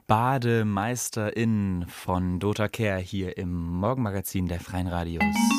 Bademeisterin von Dota Care hier im Morgenmagazin der Freien Radios.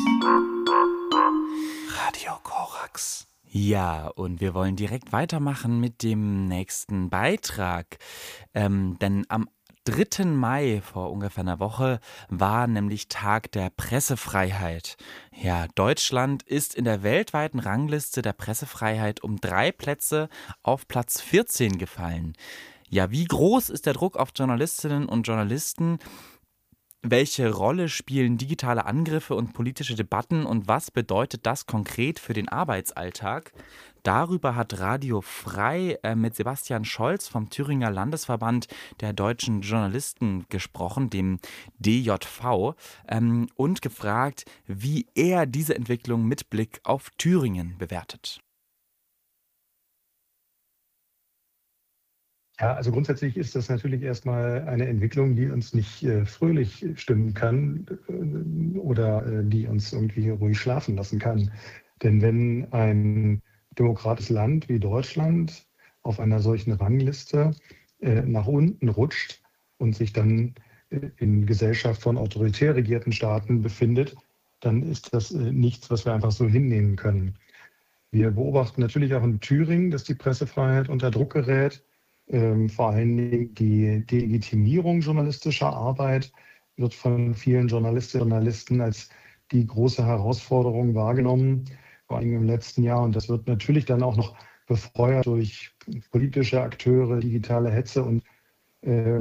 Radio Korax. Ja, und wir wollen direkt weitermachen mit dem nächsten Beitrag. Denn am 3. Mai vor ungefähr einer Woche war nämlich Tag der Pressefreiheit. Ja, Deutschland ist in der weltweiten Rangliste der Pressefreiheit um 3 Plätze auf Platz 14 gefallen. Ja, wie groß ist der Druck auf Journalistinnen und Journalisten? Welche Rolle spielen digitale Angriffe und politische Debatten und was bedeutet das konkret für den Arbeitsalltag? Darüber hat Radio Frei mit Sebastian Scholz vom Thüringer Landesverband der deutschen Journalisten gesprochen, dem DJV, und gefragt, wie er diese Entwicklung mit Blick auf Thüringen bewertet. Ja, also grundsätzlich ist das natürlich erstmal eine Entwicklung, die uns nicht fröhlich stimmen kann oder die uns irgendwie ruhig schlafen lassen kann. Denn wenn ein demokratisches Land wie Deutschland auf einer solchen Rangliste nach unten rutscht und sich dann in Gesellschaft von autoritär regierten Staaten befindet, dann ist das nichts, was wir einfach so hinnehmen können. Wir beobachten natürlich auch in Thüringen, dass die Pressefreiheit unter Druck gerät. Vor allen Dingen die Delegitimierung journalistischer Arbeit wird von vielen Journalistinnen und Journalisten als die große Herausforderung wahrgenommen, vor allem im letzten Jahr. Und das wird natürlich dann auch noch befeuert durch politische Akteure, digitale Hetze und